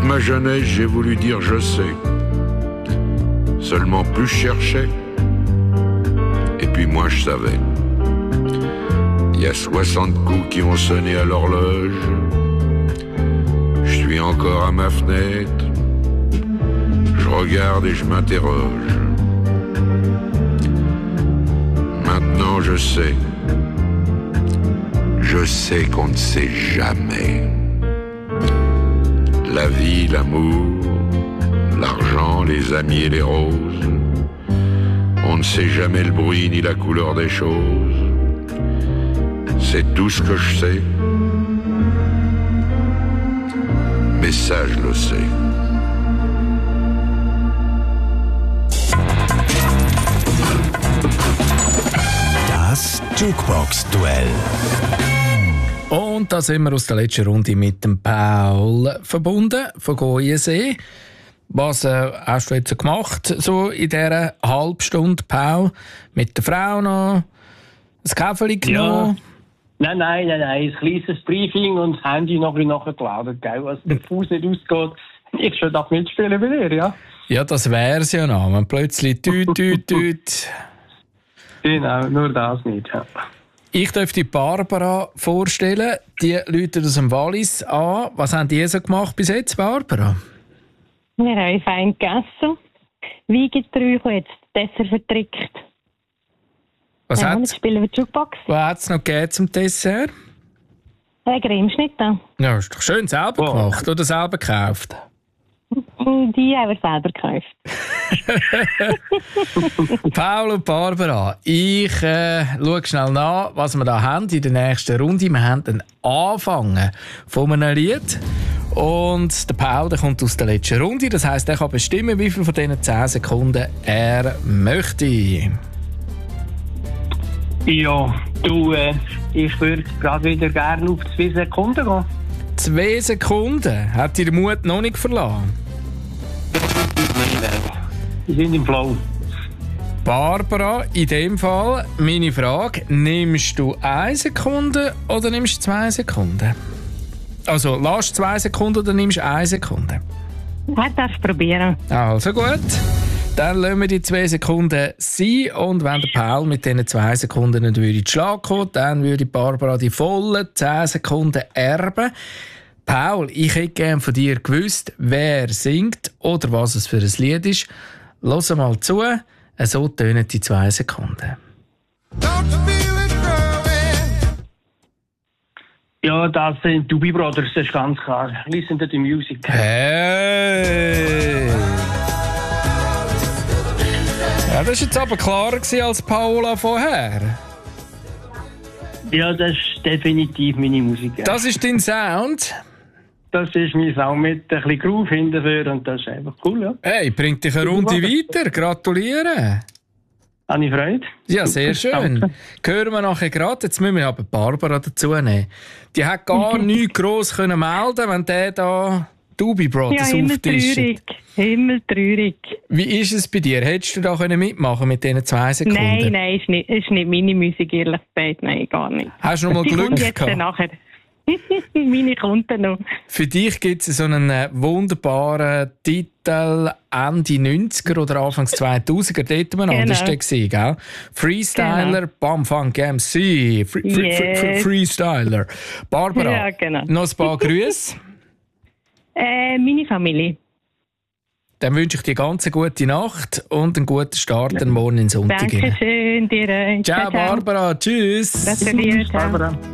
ma jeunesse, j'ai voulu dire je sais. Seulement plus je cherchais, et puis moins je savais. Il y a 60 coups qui ont sonné à l'horloge. Je suis encore à ma fenêtre. Je regarde et je m'interroge. Maintenant je sais. Je sais qu'on ne sait jamais. La vie, l'amour, l'argent, les amis et les roses. On ne sait jamais le bruit ni la couleur des choses. C'est tout ce que je sais. Mais ça, je le sais. Das Jukebox-Duell. Und da sind wir aus der letzten Runde mit dem Paul verbunden, von Goyensee. Was hast du jetzt gemacht, so in dieser halben Stunde, Paul? Mit der Frau noch? Ein Käferchen genommen? Ja. Nein. Ein kleines Briefing und das Handy noch ein bisschen nachgeladen, gell? Was der Fuß nicht ausgeht. Ich schon darf mitspielen bei dir, ja? Ja, das wär's ja noch. Wenn plötzlich tüt. Genau, nur das nicht, ja. Ich darf die Barbara vorstellen. Die Leute aus dem Wallis an. Was haben die so gemacht bis jetzt, Barbara? Wir haben fein gegessen. Weigetrüche, jetzt Dessert vertrickt. Was hat's? Jetzt spielen wir Jukebox. Was hat es noch gegeben zum Dessert? Cremeschnitte. Ja, ist doch schön selber gemacht oder selber gekauft? Die haben wir selber gekauft. Paul und Barbara, ich schaue schnell nach, was wir da haben in der nächsten Runde. Wir haben den Anfang von einem Lied. Und der Paul, der kommt aus der letzten Runde. Das heisst, er kann bestimmen, wie viel von diesen 10 Sekunden er möchte. Ja, du, ich würde gerade wieder gerne auf 2 Sekunden gehen. 2 Sekunden? Hat dir der Mut noch nicht verlassen? Wir sind im Flow. Barbara, in dem Fall meine Frage, nimmst du 1 Sekunde oder nimmst du 2 Sekunden? Also, lass 2 Sekunden oder nimmst du 1 Sekunde? Ich darf es probieren. Also gut. Dann lassen wir die 2 Sekunden sein. Und wenn der Paul mit diesen 2 Sekunden nicht in den Schlag kommt, dann würde Barbara die vollen 10 Sekunden erben. Paul, ich hätte gerne von dir gewusst, wer singt oder was es für ein Lied ist. Hör mal zu. So tönen die 2 Sekunden. Ja, das sind Doobie Brothers, das ist ganz klar. Listen to the music. Hey! Ja, das war jetzt aber klarer als Paola vorher. Ja, das ist definitiv meine Musik. Ja. Das ist dein Sound? Das ist mein Sound mit ein bisschen Groove hinterher und das ist einfach cool, ja. Hey, bringt dich eine Runde weiter. Gratuliere. Habe ich Freude. Ja, sehr schön. Danke. Hören wir nachher gerade. Jetzt müssen wir aber Barbara dazu nehmen. Die hat gar nichts gross melden können, wenn der da Doobie Brothers auftischt. Himmeltraurig. Wie ist es bei dir? Hättest du da mitmachen mit diesen 2 Sekunden? Nein, ist nicht meine Musik, ehrlich gesagt. Nein, gar nicht. Hast du noch mal Glück jetzt gehabt? Nachher. Meine Kunden noch. Für dich gibt es so einen wunderbaren Titel Ende 90er oder Anfangs 2000er. Dort war anders, gell? Freestyler, Bam Funk MC. Freestyler. Barbara, noch ein paar Grüße. Meine Familie. Dann wünsche ich dir ganz eine gute Nacht und einen guten Start morgen in Sonntag. Dankeschön dir. Ciao, Barbara. Tschüss. Gratuliere. Ciao. Barbara.